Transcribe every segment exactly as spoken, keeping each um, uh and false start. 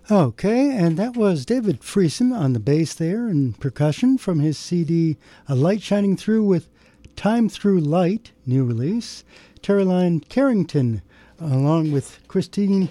Okay, and that was David Friesen on the bass there and percussion from his C D A Light Shining Through with Time Through Light, new release. Caroline Carrington, along with Christine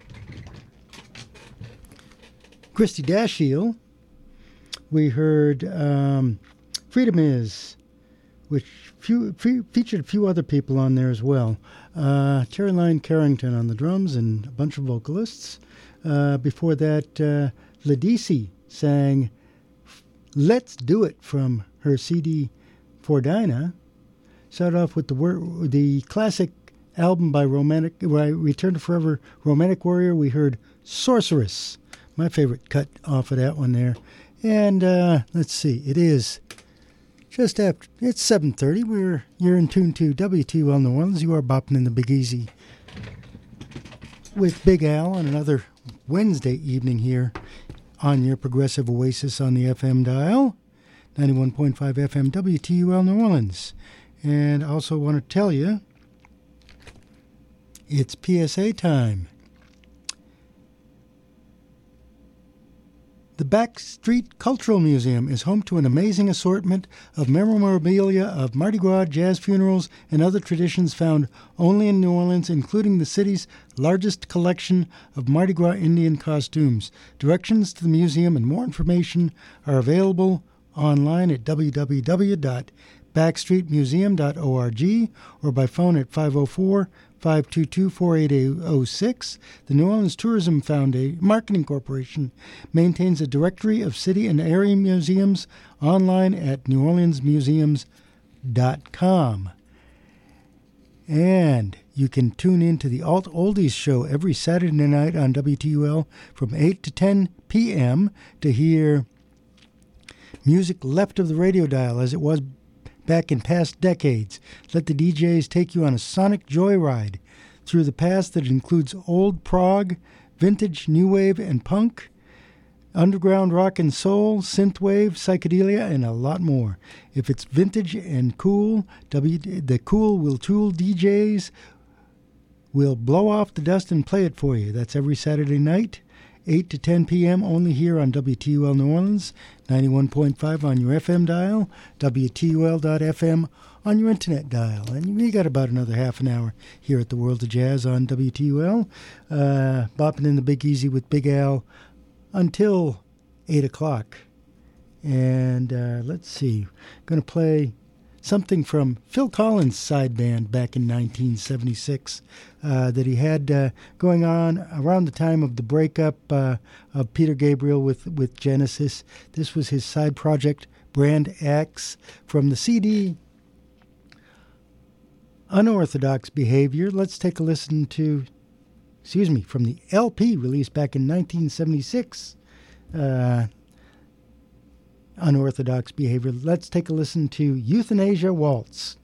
Christy Dashiell. We heard um, Freedom Is, which few, fe- featured a few other people on there as well. Uh, Caroline Carrington on the drums and a bunch of vocalists. Uh, before that, uh, Ledisi sang Let's Do It from her C D For Dinah. Started off with the wor- the classic album by Romantic, by Return to Forever Romantic Warrior. We heard Sorceress, my favorite cut off of that one there. And uh, let's see, it is just after, it's seven thirty. We're, you're in tune to W T U L New Orleans. You are bopping in the Big Easy with Big Al on another Wednesday evening here on your Progressive Oasis on the F M dial, ninety-one point five F M W T U L New Orleans. And I also want to tell you, it's P S A time. The Backstreet Cultural Museum is home to an amazing assortment of memorabilia of Mardi Gras, jazz funerals, and other traditions found only in New Orleans, including the city's largest collection of Mardi Gras Indian costumes. Directions to the museum and more information are available online at w w w dot backstreet museum dot org or by phone at five oh four, five two two, four eight oh six. The New Orleans Tourism Foundation Marketing Corporation maintains a directory of city and area museums online at new orleans museums dot com. And you can tune in to the Alt Oldies show every Saturday night on W T U L from eight to ten p.m. to hear music left of the radio dial as it was back in past decades. Let the D Js take you on a sonic joyride through the past that includes old prog, vintage new wave and punk, underground rock and soul, synthwave, psychedelia, and a lot more. If it's vintage and cool, w- the Cool Will Tool D Js will blow off the dust and play it for you. That's every Saturday night, eight to ten p.m. only here on W T U L New Orleans, ninety-one point five on your F M dial, W T U L dot F M on your internet dial. And we got about another half an hour here at the World of Jazz on W T U L, uh, bopping in the Big Easy with Big Al until eight o'clock. And uh, let's see, going to play something from Phil Collins' side band back in nineteen seventy-six uh, that he had uh, going on around the time of the breakup uh, of Peter Gabriel with, with Genesis. This was his side project, Brand X, from the C D Unorthodox Behavior. Let's take a listen to, excuse me, from the L P released back in nineteen seventy-six, uh, Unorthodox Behavior. Let's take a listen to Euthanasia Waltz.